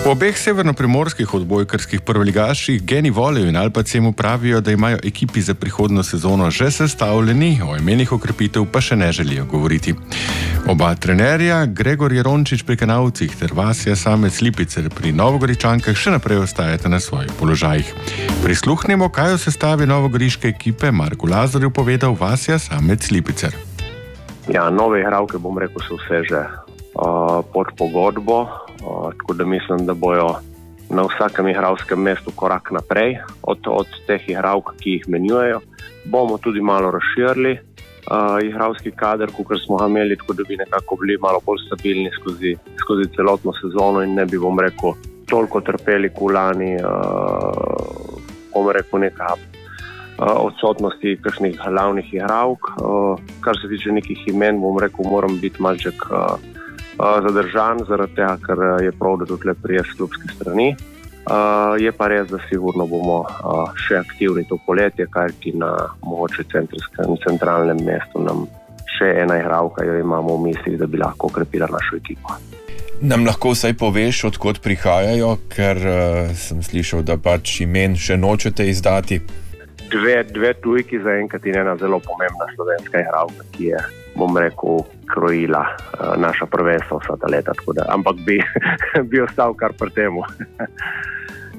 V obeh severnoprimorskih odbojkarskih prvoligaših Geni Voleju in Alpacemu pravijo, da imajo ekipi za prihodnjo sezono že sestavljeni, o imenih okrepitev pa še ne želijo govoriti. Oba trenerja, Gregor Jerončič pri Kanavcih ter Vasja Samec Lipicer pri Novogoričankah še naprej ostajate na svojih položajih. Prisluhnimo, kaj o sestavi novogoriške ekipe Marku Lazarju povedal Vasja Samec Lipicer. Ja, nove igralke, bom rekel, so vse že pod pogodbo, tako da mislim, da bojo na vsakem igralskem mestu korak naprej od teh igralk, ki jih menjujejo. Bomo tudi malo razširili igralski kader, kakor smo ga imeli, tako da bi nekako bili malo bolj stabilni skozi celotno sezono in ne bi, bom rekel, toliko trpeli kulani, bom rekel, neka odsotnosti kakšnih glavnih igralk. Kar se tiče nekih imen, bom rekel, moram biti malček zadržan, zaradi tega, ker je prav, da tukaj prije s klubske strani. Je pa res, da sigurno bomo še aktivni to poletje, kajti na mogoče centralnem mestu nam še ena igralka jo imamo v mislih, da bi lahko okrepila našo ekipo. Nam lahko vsaj poveš, odkot prihajajo, ker sem slišal, da pač imen še nočete izdati? Dve tujki zaenkrat in ena zelo pomembna slovenska igralka, ki je, bom rekel, krojila naša prvenstva vsa ta leta, tako da, ampak bi ostal kar pri temu.